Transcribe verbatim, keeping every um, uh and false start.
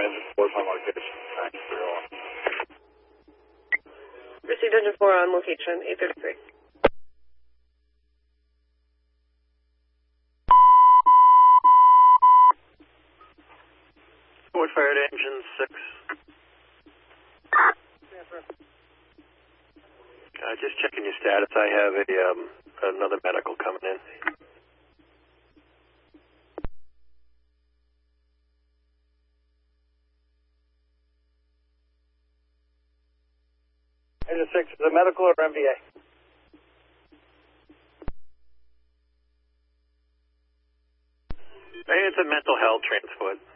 engine four on location. nine zero one. Received engine four on location, eight thirty-three. Forward fired engine six. Uh, just checking your status. I have a um, another medical coming in. Engine six, is it medical or M V A? Hey, it's a mental health transport.